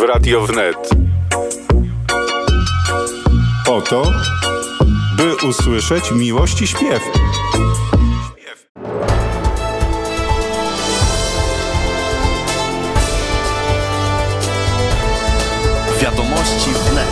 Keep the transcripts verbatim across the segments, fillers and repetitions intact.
w Radio Wnet. Po to, by usłyszeć miłość i śpiew. Wiadomości wnet.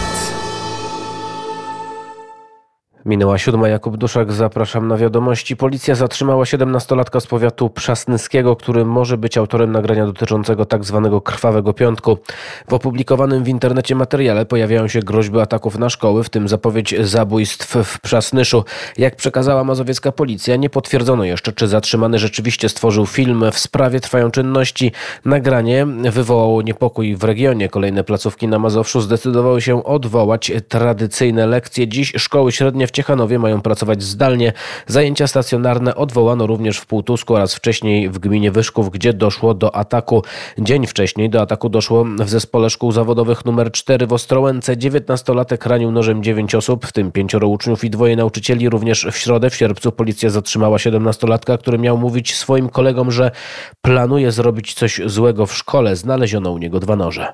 Minęła siódma, Jakub Duszak, zapraszam na wiadomości. Policja zatrzymała siedemnastolatka z powiatu przasnyskiego, który może być autorem nagrania dotyczącego tak zwanego krwawego piątku. W opublikowanym w internecie materiale pojawiają się groźby ataków na szkoły, w tym zapowiedź zabójstw w Przasnyszu. Jak przekazała mazowiecka policja, nie potwierdzono jeszcze, czy zatrzymany rzeczywiście stworzył film. W sprawie trwają czynności. Nagranie wywołało niepokój w regionie. Kolejne placówki na Mazowszu zdecydowały się odwołać tradycyjne lekcje. Dziś szkoły średnie w Ciechanowie mają pracować zdalnie. Zajęcia stacjonarne odwołano również w Półtusku oraz wcześniej w gminie Wyszków, gdzie doszło do ataku. Dzień wcześniej do ataku doszło w zespole szkół zawodowych numer cztery w Ostrołęce. dziewiętnastolatek ranił nożem dziewięć osób, w tym pięcioro uczniów i dwoje nauczycieli. Również w środę, w sierpcu, policja zatrzymała siedemnastolatka, który miał mówić swoim kolegom, że planuje zrobić coś złego w szkole. Znaleziono u niego dwa noże.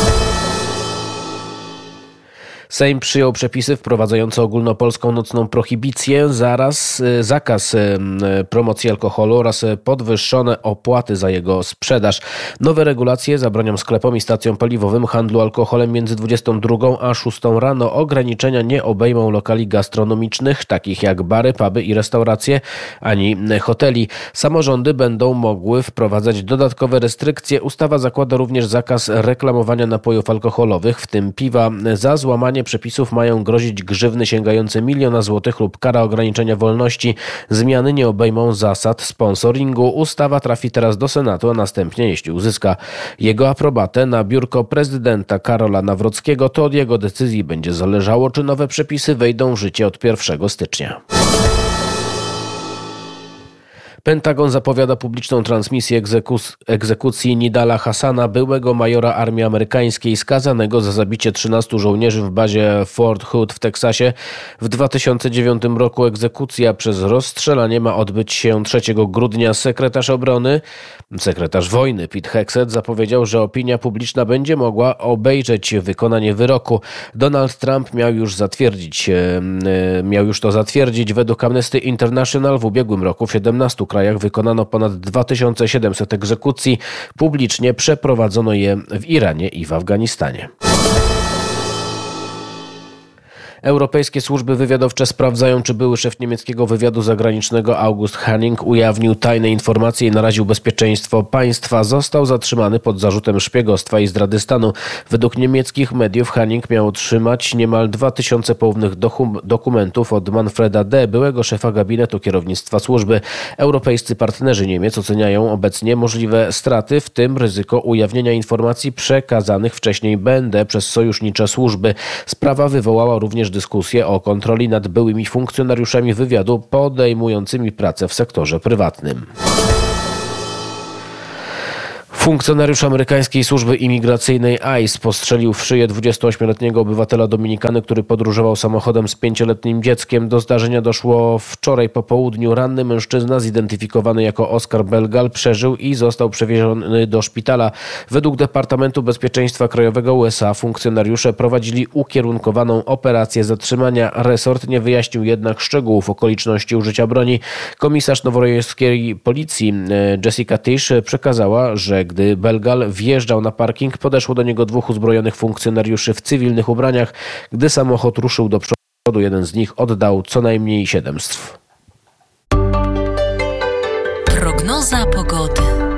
Sejm przyjął przepisy wprowadzające ogólnopolską nocną prohibicję, zaraz zakaz promocji alkoholu oraz podwyższone opłaty za jego sprzedaż. Nowe regulacje zabronią sklepom i stacjom paliwowym handlu alkoholem między dwudziestą drugą a szóstą rano. Ograniczenia nie obejmą lokali gastronomicznych, takich jak bary, puby i restauracje, ani hoteli. Samorządy będą mogły wprowadzać dodatkowe restrykcje. Ustawa zakłada również zakaz reklamowania napojów alkoholowych, w tym piwa. Za złamanie przepisów mają grozić grzywny sięgające miliona złotych lub kara ograniczenia wolności. Zmiany nie obejmą zasad sponsoringu. Ustawa trafi teraz do Senatu, a następnie, jeśli uzyska jego aprobatę, na biurko prezydenta Karola Nawrockiego. To od jego decyzji będzie zależało, czy nowe przepisy wejdą w życie od pierwszego stycznia. Pentagon zapowiada publiczną transmisję egzeku- egzekucji Nidala Hassana, byłego majora armii amerykańskiej skazanego za zabicie trzynastu żołnierzy w bazie Fort Hood w Teksasie. W dwa tysiące dziewiątym roku egzekucja przez rozstrzelanie ma odbyć się trzeciego grudnia. Sekretarz obrony, sekretarz wojny Pete Hegseth zapowiedział, że opinia publiczna będzie mogła obejrzeć wykonanie wyroku. Donald Trump miał już zatwierdzić, miał już to zatwierdzić. Według Amnesty International w ubiegłym roku w siedemnastu krajach wykonano ponad dwa tysiące siedemset egzekucji. Publicznie przeprowadzono je w Iranie i w Afganistanie. Europejskie służby wywiadowcze sprawdzają, czy były szef niemieckiego wywiadu zagranicznego August Hanning ujawnił tajne informacje i naraził bezpieczeństwo państwa. Został zatrzymany pod zarzutem szpiegostwa i zdrady stanu. Według niemieckich mediów Hanning miał otrzymać niemal dwa tysiące poufnych dokum- dokumentów od Manfreda D., byłego szefa gabinetu kierownictwa służby. Europejscy partnerzy Niemiec oceniają obecnie możliwe straty, w tym ryzyko ujawnienia informacji przekazanych wcześniej B N D przez sojusznicze służby. Sprawa wywołała również dyskusję o kontroli nad byłymi funkcjonariuszami wywiadu podejmującymi pracę w sektorze prywatnym. Funkcjonariusz amerykańskiej służby imigracyjnej I C E postrzelił w szyję dwudziestoośmioletniego obywatela Dominikany, który podróżował samochodem z pięcioletnim dzieckiem. Do zdarzenia doszło wczoraj po południu. Ranny mężczyzna, zidentyfikowany jako Oscar Belgal, przeżył i został przewieziony do szpitala. Według Departamentu Bezpieczeństwa Krajowego U S A funkcjonariusze prowadzili ukierunkowaną operację zatrzymania. Resort nie wyjaśnił jednak szczegółów okoliczności użycia broni. Komisarz nowojorskiej policji Jessica Tisch przekazała, że gdy Belgal wjeżdżał na parking, podeszło do niego dwóch uzbrojonych funkcjonariuszy w cywilnych ubraniach. Gdy samochód ruszył do przodu, jeden z nich oddał co najmniej siedemstw. Prognoza pogody.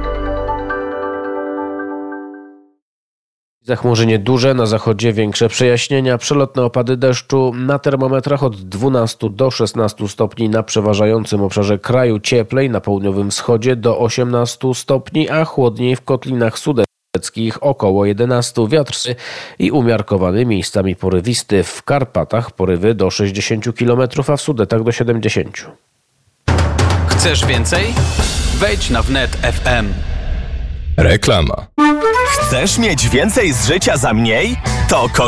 Zachmurzenie duże, na zachodzie większe przejaśnienia, przelotne opady deszczu, na termometrach od dwunastu do szesnastu stopni na przeważającym obszarze kraju, cieplej na południowym wschodzie do osiemnastu stopni, a chłodniej w kotlinach sudeckich około jedenastu. Wiatr i umiarkowany, miejscami porywisty, w Karpatach porywy do sześćdziesięciu kilometrów, a w Sudetach do siedemdziesięciu. Chcesz więcej? Wejdź na wnet kropka f m. Reklama. Chcesz mieć więcej z życia za mniej? To